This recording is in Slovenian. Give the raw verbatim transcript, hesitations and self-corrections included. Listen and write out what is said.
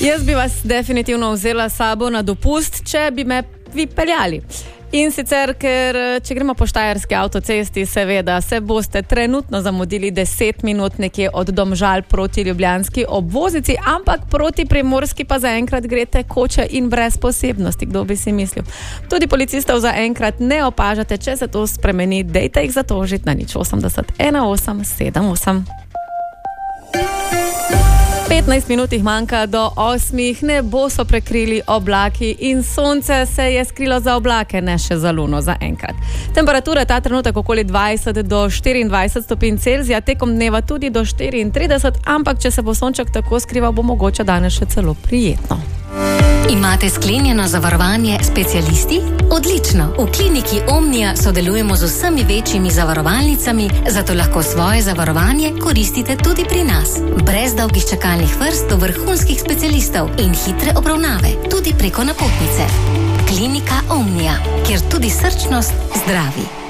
Jaz bi vas definitivno vzela sabo na dopust, če bi me vi peljali. In sicer, ker če gremo po štajerski avtocesti, seveda se boste trenutno zamudili deset minut nekje od Domžal proti ljubljanski obvoznici, ampak proti Primorski pa zaenkrat greste koče in brez posebnosti, kdo bi si mislil. Tudi policistov zaenkrat ne opažate, če se to spremeni, dejte jih zatožiti na nič osemdeset ena osem sedem osem. petnajst minut jih manjka do osmih, nebo so prekrili oblaki in sonce se je skrilo za oblake, ne še za luno za enkrat. Temperatura je ta trenutek okoli dvajset do štiriindvajset stopinj Celzija, tekom dneva tudi do štiriintrideset, ampak če se bo sonček tako skrival, bo mogoče danes še celo prijetno. Imate sklenjeno zavarovanje specialisti? Odlično! V kliniki Omnia sodelujemo z vsemi večjimi zavarovalnicami, zato lahko svoje zavarovanje koristite tudi pri nas. Brez dolgih čakalnih vrst do vrhunskih specialistov in hitre obravnave, tudi preko napotnice. Klinika Omnia, kjer tudi srčnost zdravi.